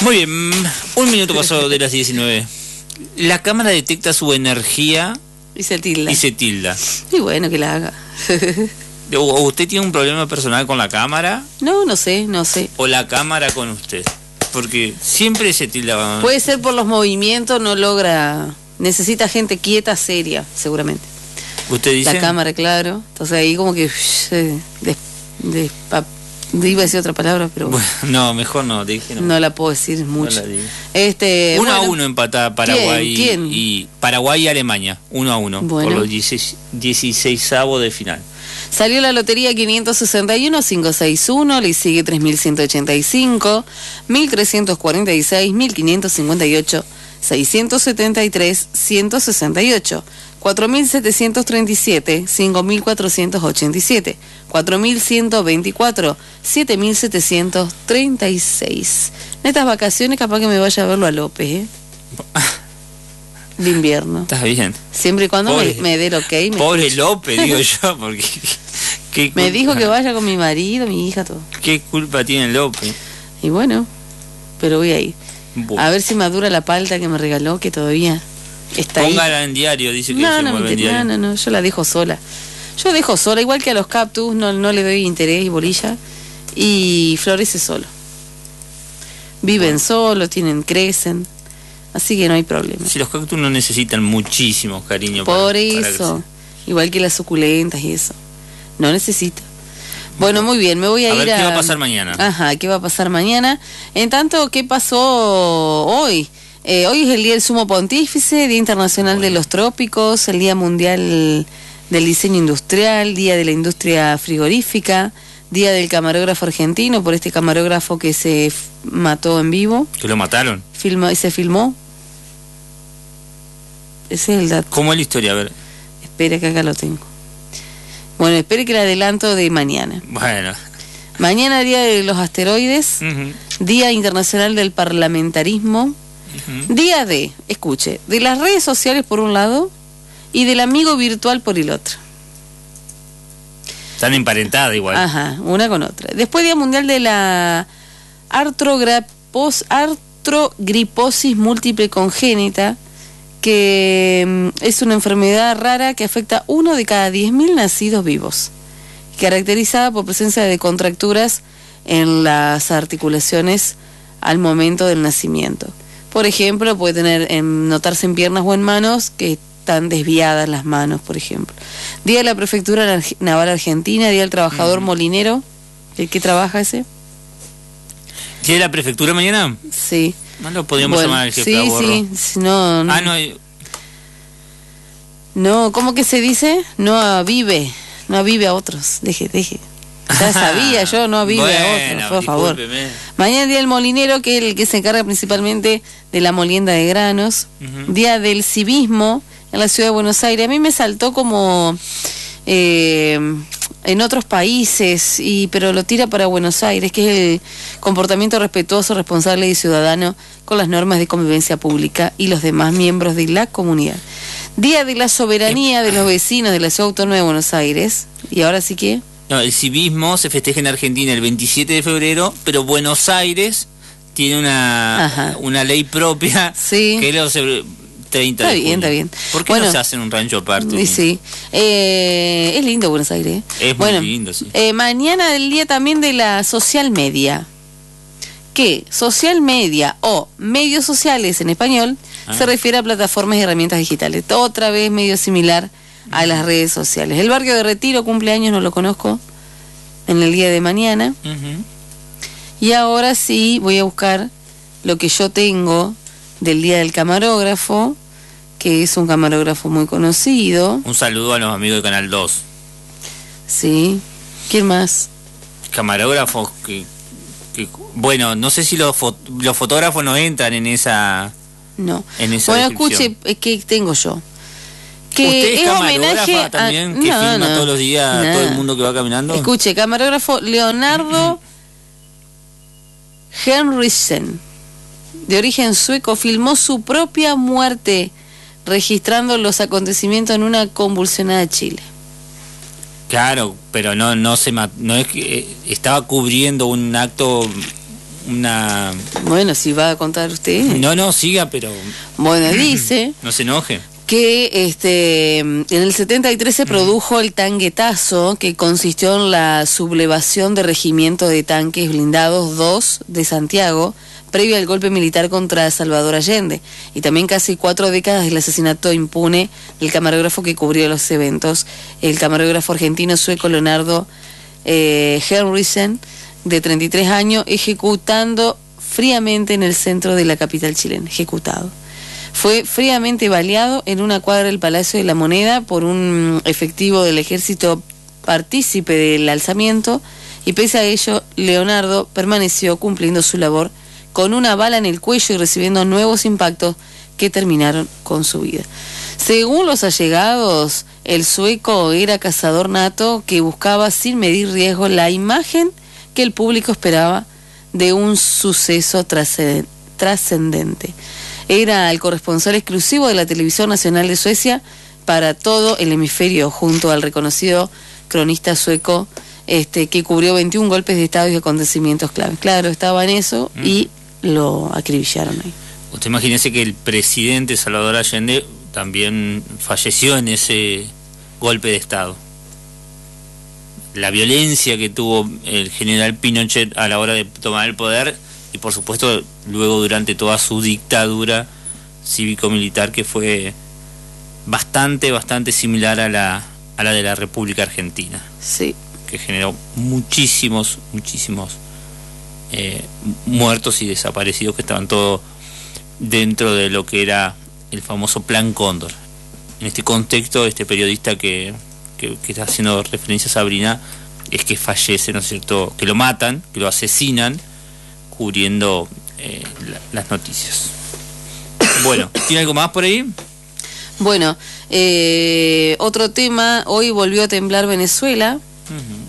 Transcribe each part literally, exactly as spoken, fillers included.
Muy bien, un minuto pasó de las diecinueve. La cámara detecta su energía y se tilda. Y se tilda. Y bueno, que la haga. ¿O usted tiene un problema personal con la cámara? No, no sé, no sé. ¿O la cámara con usted? Porque siempre se tilda. Puede ser por los movimientos, no logra... Necesita gente quieta, seria, seguramente. ¿Usted dice? La cámara, claro. Entonces ahí como que... Des, des, iba a decir otra palabra, pero... Bueno, no, mejor no, dije no. No la puedo decir mucho. No la este, uno bueno, a uno empatada Paraguay. ¿Quién? ¿Quién? Y Paraguay y Alemania. Uno a uno. Bueno. Por los dieciseisavos de final. Salió la lotería quinientos sesenta y uno, quinientos sesenta y uno, le sigue tres mil ciento ochenta y cinco, mil trescientos cuarenta y seis, mil quinientos cincuenta y ocho, seiscientos setenta y tres, ciento sesenta y ocho, cuatro mil setecientos treinta y siete, cinco mil cuatrocientos ochenta y siete, cuatro mil ciento veinticuatro, siete mil setecientos treinta y seis. En estas vacaciones capaz que me vaya a verlo a López, ¿eh? De invierno. Está bien. Siempre y cuando pobre, me, me dé el ok. Me pobre escucha. López, digo yo, porque... ¿qué me culpa, dijo que vaya con mi marido, mi hija, todo. ¿Qué culpa tiene López? Y bueno, pero voy a ir. Bueno. A ver si madura la palta que me regaló, que todavía está ahí. Póngala en diario, dice que no, se no, mueve me en diario. no, no, no, yo la dejo sola. Yo dejo sola, igual que a los cactus, no, no le doy interés y bolilla. Y florece solo. Viven bueno. solo, tienen, crecen. Así que no hay problema. Si los cactus no necesitan muchísimo cariño. Por para, eso, para igual que las suculentas y eso. No necesita. Bueno, muy bien, me voy a, a ir ver a... qué va a pasar mañana. Ajá, ¿qué va a pasar mañana? En tanto, ¿qué pasó hoy? Eh, hoy es el Día del Sumo Pontífice, Día Internacional bueno. de los Trópicos, el Día Mundial del Diseño Industrial, Día de la Industria Frigorífica, Día del Camarógrafo Argentino, por este camarógrafo que se f- mató en vivo. ¿Que lo mataron? Filmó, y se filmó. Ese es el dato. ¿Cómo es la historia? A ver. Espera que acá lo tengo. Bueno, espere que el adelanto de mañana. Bueno. Mañana Día de los Asteroides, uh-huh. Día Internacional del Parlamentarismo, uh-huh. Día de, escuche, de las redes sociales por un lado y del amigo virtual por el otro. Están emparentadas igual. Ajá, una con otra. Después Día Mundial de la artrograpos, artrogriposis múltiple congénita, que es una enfermedad rara que afecta a uno de cada diez mil nacidos vivos, caracterizada por presencia de contracturas en las articulaciones al momento del nacimiento. Por ejemplo, puede tener en, notarse en piernas o en manos que están desviadas las manos, por ejemplo. Día de la Prefectura Naval Argentina, Día del Trabajador mm. Molinero. ¿El que trabaja ese? ¿Día de la Prefectura mañana? Sí. No lo podríamos bueno, llamar el jefe sí, Aborro. Sí, no, no. Ah, no hay... No, ¿cómo que se dice? No avive, no avive a otros. Deje, deje. Ya sabía yo, no avive bueno, a otros, por favor. Mañana Día del Molinero, que es el que se encarga principalmente de la molienda de granos. Uh-huh. Día del Civismo en la ciudad de Buenos Aires. A mí me saltó como eh, en otros países, y pero lo tira para Buenos Aires, que es el comportamiento respetuoso, responsable y ciudadano con las normas de convivencia pública y los demás miembros de la comunidad. Día de la Soberanía de los vecinos de la Ciudad Autónoma de Buenos Aires. ¿Y ahora sí que? No, el civismo se festeja en Argentina el veintisiete de febrero, pero Buenos Aires tiene una, una ley propia sí. que es los treinta está de bien, junio. Está bien, ¿Por qué bueno, no se hace en un rancho aparte? Sí, eh, es lindo Buenos Aires. Es bueno, muy lindo, sí. Eh, mañana del día también de la social media. Que social media o medios sociales en español ah. se refiere a plataformas y herramientas digitales. Otra vez medio similar a las redes sociales. El barrio de Retiro cumpleaños, no lo conozco, en el día de mañana. Uh-huh. Y ahora sí voy a buscar lo que yo tengo del día del camarógrafo, que es un camarógrafo muy conocido. Un saludo a los amigos de Canal dos. Sí. ¿Quién más? Camarógrafos que, que bueno, no sé si los, fo- los fotógrafos no entran en esa. No. En esa bueno, escuche, ¿qué tengo yo? Que ¿Usted es, es camarógrafa homenaje también, a... que no, filma no, todos los días no. a todo el mundo que va caminando? Escuche, camarógrafo Leonardo Henriksen, de origen sueco, filmó su propia muerte registrando los acontecimientos en una convulsionada Chile. Claro, pero no no se mat- no es que eh, estaba cubriendo un acto una... Bueno, si va a contar usted. No, no, siga, pero... Bueno, dice... No se enoje. Que este, en el setenta y tres se produjo el tanguetazo, que consistió en la sublevación de regimiento de tanques blindados dos de Santiago, previo al golpe militar contra Salvador Allende, y también casi cuatro décadas del asesinato impune del camarógrafo que cubrió los eventos, el camarógrafo argentino-sueco Leonardo eh, Henriksen, de treinta y tres años, ejecutando fríamente en el centro de la capital chilena, ejecutado. Fue fríamente baleado en una cuadra del Palacio de la Moneda por un efectivo del ejército partícipe del alzamiento, y pese a ello, Leonardo permaneció cumpliendo su labor con una bala en el cuello y recibiendo nuevos impactos que terminaron con su vida. Según los allegados, el sueco era cazador nato que buscaba sin medir riesgo la imagen que el público esperaba de un suceso trascendente. Era el corresponsal exclusivo de la Televisión Nacional de Suecia para todo el hemisferio, junto al reconocido cronista sueco este, que cubrió veintiún golpes de Estado y acontecimientos claves. Claro, estaba en eso mm. y lo acribillaron ahí. Usted imagínese que el presidente Salvador Allende también falleció en ese golpe de Estado. La violencia que tuvo el general Pinochet a la hora de tomar el poder, y por supuesto luego durante toda su dictadura cívico-militar, que fue bastante, bastante similar a la, a la de la República Argentina. Sí. Que generó muchísimos, muchísimos eh, muertos y desaparecidos, que estaban todos dentro de lo que era el famoso Plan Cóndor. En este contexto, este periodista que, que, que está haciendo referencia a Sabrina, es que fallece, ¿no es cierto?, que lo matan, que lo asesinan, cubriendo eh, la, las noticias. Bueno, ¿tiene algo más por ahí? Bueno, eh, otro tema, hoy volvió a temblar Venezuela. Uh-huh.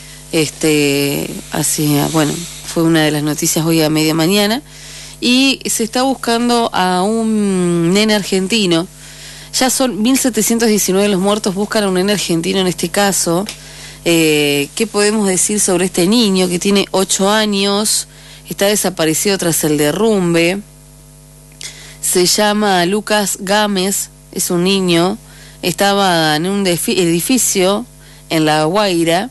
Este, así, bueno, fue una de las noticias hoy a media mañana, y se está buscando a un nene argentino. Ya son mil setecientos diecinueve los muertos, buscan a un nene argentino en este caso. Eh, ¿Qué podemos decir sobre este niño que tiene ocho años? Está desaparecido tras el derrumbe. Se llama Lucas Gámez, es un niño. Estaba en un edificio en La Guaira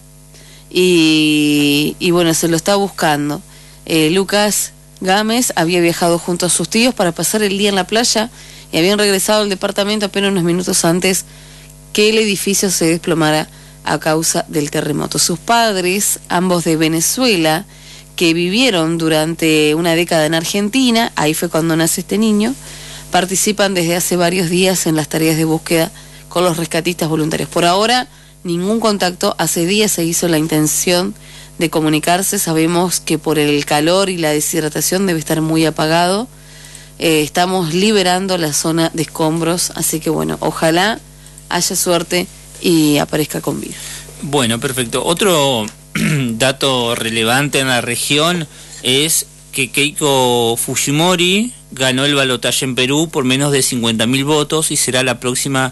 y, y bueno, se lo está buscando. Eh, Lucas Gámez había viajado junto a sus tíos para pasar el día en la playa y habían regresado al departamento apenas unos minutos antes que el edificio se desplomara a causa del terremoto. Sus padres, ambos de Venezuela, que vivieron durante una década en Argentina, ahí fue cuando nace este niño, participan desde hace varios días en las tareas de búsqueda con los rescatistas voluntarios. Por ahora, ningún contacto. Hace días se hizo la intención de comunicarse. Sabemos que por el calor y la deshidratación debe estar muy apagado. Eh, estamos liberando la zona de escombros, así que bueno, ojalá haya suerte y aparezca con vida. Bueno, perfecto. Otro dato relevante en la región es que Keiko Fujimori ganó el balotaje en Perú por menos de cincuenta mil votos y será la próxima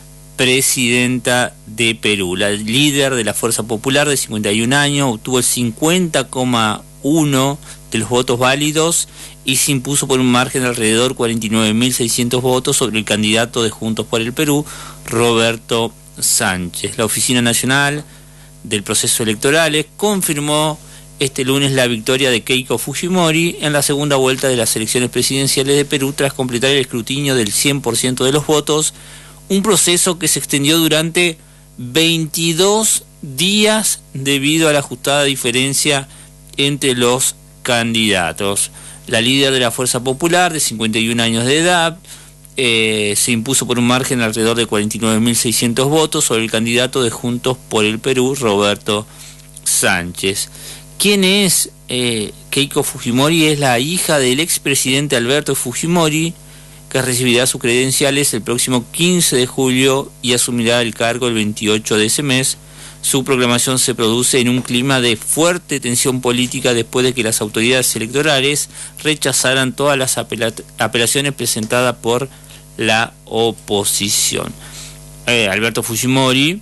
presidenta de Perú. La líder de la Fuerza Popular, de cincuenta y un años, obtuvo el cincuenta coma uno de los votos válidos y se impuso por un margen de alrededor cuarenta y nueve mil seiscientos votos sobre el candidato de Juntos por el Perú, Roberto Sánchez. La Oficina Nacional del Proceso Electoral confirmó este lunes la victoria de Keiko Fujimori en la segunda vuelta de las elecciones presidenciales de Perú tras completar el escrutinio del cien por ciento de los votos, un proceso que se extendió durante veintidós días debido a la ajustada diferencia entre los candidatos. La líder de la Fuerza Popular, de cincuenta y un años de edad, eh, se impuso por un margen de alrededor de cuarenta y nueve mil seiscientos votos sobre el candidato de Juntos por el Perú, Roberto Sánchez. ¿Quién es eh, Keiko Fujimori? Es la hija del expresidente Alberto Fujimori, que recibirá sus credenciales el próximo quince de julio y asumirá el cargo el veintiocho de ese mes. Su proclamación se produce en un clima de fuerte tensión política después de que las autoridades electorales rechazaran todas las apela- apelaciones presentadas por la oposición. Eh, Alberto Fujimori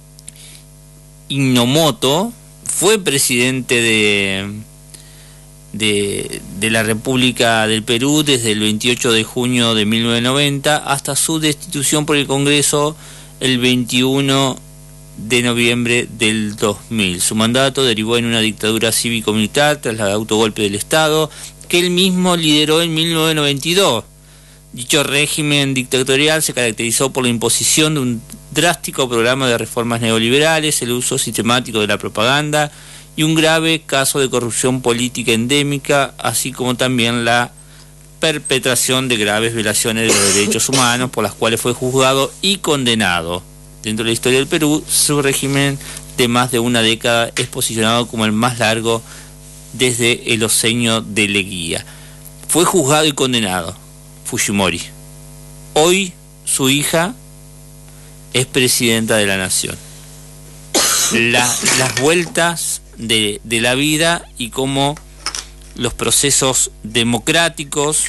Inomoto fue presidente de, de, de la República del Perú desde el veintiocho de junio de mil novecientos noventa hasta su destitución por el Congreso el veintiuno de noviembre del dos mil. Su mandato derivó en una dictadura cívico-militar tras el autogolpe del Estado que él mismo lideró en mil novecientos noventa y dos. Dicho régimen dictatorial se caracterizó por la imposición de un drástico programa de reformas neoliberales, el uso sistemático de la propaganda y un grave caso de corrupción política endémica, así como también la perpetración de graves violaciones de los derechos humanos por las cuales fue juzgado y condenado. Dentro de la historia del Perú, su régimen de más de una década es posicionado como el más largo desde el Oceño de Leguía. Fue juzgado y condenado Fujimori. Hoy su hija es presidenta de la nación. La, las vueltas de, de la vida y cómo los procesos democráticos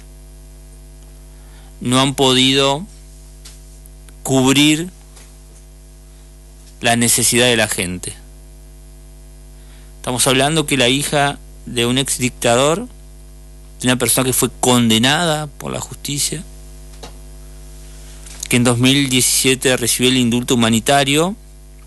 no han podido cubrir la necesidad de la gente. Estamos hablando que la hija de un ex dictador, de una persona que fue condenada por la justicia, que en dos mil diecisiete recibió el indulto humanitario,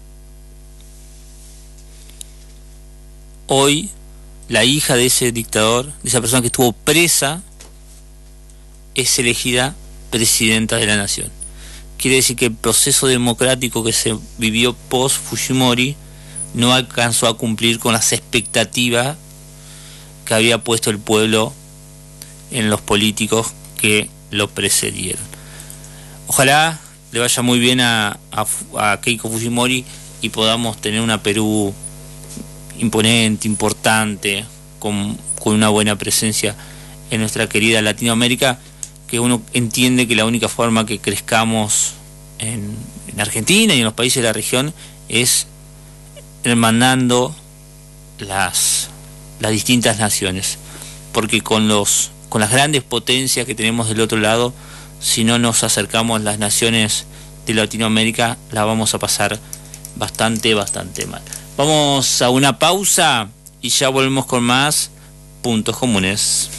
hoy la hija de ese dictador, de esa persona que estuvo presa, es elegida presidenta de la nación. Quiere decir que el proceso democrático que se vivió post Fujimori no alcanzó a cumplir con las expectativas que había puesto el pueblo en los políticos que lo precedieron. Ojalá le vaya muy bien a, a, a Keiko Fujimori y podamos tener una Perú imponente, importante, con, con una buena presencia en nuestra querida Latinoamérica, que uno entiende que la única forma que crezcamos en, en Argentina y en los países de la región es hermanando las, las distintas naciones, porque con los con las grandes potencias que tenemos del otro lado, si no nos acercamos las naciones de Latinoamérica, la vamos a pasar bastante, bastante mal. Vamos a una pausa y ya volvemos con más Puntos Comunes.